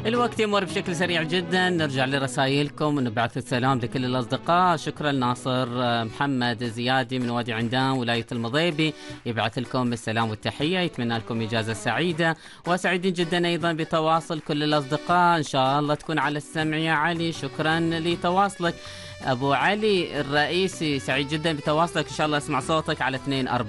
الوقت يمر بشكل سريع جدا، نرجع لرسائلكم ونبعث السلام لكل الأصدقاء. شكرا ناصر محمد زيادي من وادي عندان ولاية المضيبي، يبعث لكم السلام والتحية، يتمنى لكم إجازة سعيدة وسعيدين جدا أيضا بتواصل كل الأصدقاء. إن شاء الله تكون على السمع يا علي، شكرا لتواصلك. أبو علي الرئيسي سعيد جدا بتواصلك، إن شاء الله أسمع صوتك على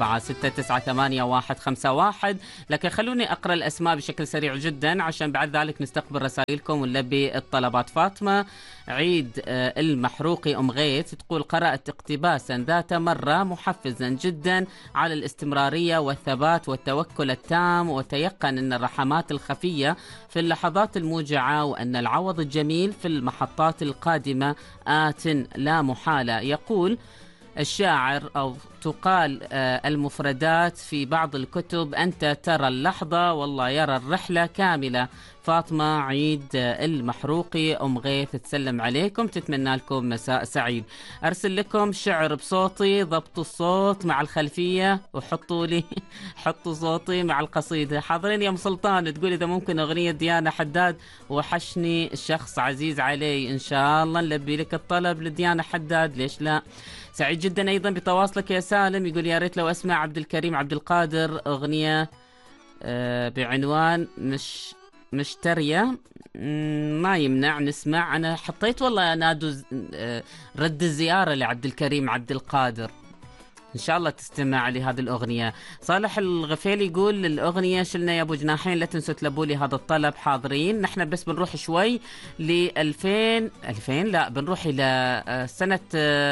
24698151. لكن خلوني أقرأ الأسماء بشكل سريع جدا عشان بعد ذلك نستقبل رسائلكم ونلبي الطلبات. فاطمة عيد المحروقي أم غيث تقول: قرأت اقتباسا ذات مرة محفزا جدا على الاستمرارية والثبات والتوكل التام، وتيقن أن الرحمات الخفية في اللحظات الموجعة وأن العوض الجميل في المحطات القادمة آت لا محالة. يقول الشاعر أو تقال المفردات في بعض الكتب: أنت ترى اللحظة والله يرى الرحلة كاملة. فاطمة عيد المحروقي أم غيث تسلم عليكم، تتمنى لكم مساء سعيد. أرسل لكم شعر بصوتي، ضبط الصوت مع الخلفية وحطوا لي حطوا صوتي مع القصيدة. حاضرين يا أم سلطان، تقول إذا ممكن أغنية ديانا حداد وحشني شخص عزيز علي. إن شاء الله نلبي لك الطلب لديانا حداد، ليش لا. سعيد جدا أيضا بتواصلك يا سالم، يقول يا ريت لو أسمع عبد الكريم عبد القادر أغنية بعنوان مشترية. ما يمنع نسمع. أنا حطيت والله نادو رد الزيارة لعبد الكريم عبد القادر، إن شاء الله تستمع لهذه الأغنية. صالح الغفيل يقول الأغنية شلنا يا أبو جناحين، لا تنسوا تلبوا لي هذا الطلب. حاضرين. نحن بس بنروح شوي ل 2000 لا بنروح إلى سنة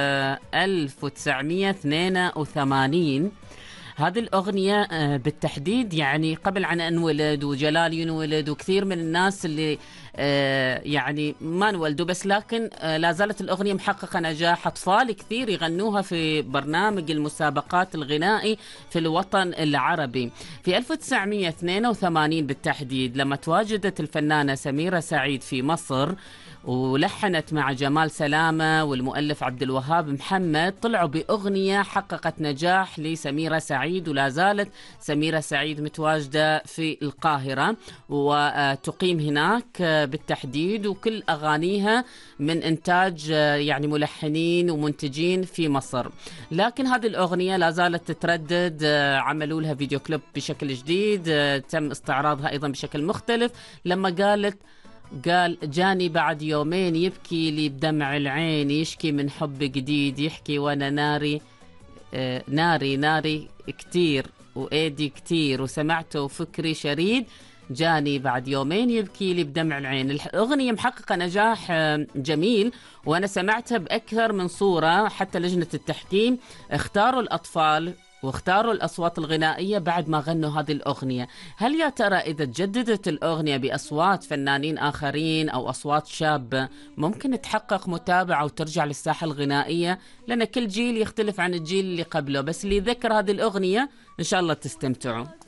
1982. هذه الأغنية بالتحديد يعني قبل عن انولد وجلال ينولد وكثير من الناس اللي يعني ما انولدوا، بس لكن لا زالت الأغنية محققة نجاح. أطفال كثير يغنوها في برنامج المسابقات الغنائي في الوطن العربي. في 1982 بالتحديد لما تواجدت الفنانة سميرة سعيد في مصر ولحنت مع جمال سلامة والمؤلف عبد الوهاب محمد، طلعوا بأغنية حققت نجاح لسميرة سعيد، ولا زالت سميرة سعيد متواجدة في القاهرة وتقيم هناك بالتحديد، وكل أغانيها من إنتاج يعني ملحنين ومنتجين في مصر. لكن هذه الأغنية لا زالت تتردد، عملوا لها فيديو كليب بشكل جديد، تم استعراضها أيضا بشكل مختلف. لما قال جاني بعد يومين يبكي لي بدمع العين، يشكي من حب جديد يحكي وانا ناري ناري كتير وايدي كتير، وسمعته وفكري شريد، جاني بعد يومين يبكي لي بدمع العين. الأغنية محققة نجاح جميل، وأنا سمعتها بأكثر من صورة. حتى لجنة التحكيم اختاروا الأطفال واختاروا الأصوات الغنائية بعد ما غنوا هذه الأغنية. هل يا ترى إذا تجددت الأغنية بأصوات فنانين آخرين أو أصوات شابة ممكن تحقق متابعة وترجع للساحة الغنائية؟ لأن كل جيل يختلف عن الجيل اللي قبله، بس اللي ذكر هذه الأغنية إن شاء الله تستمتعوا.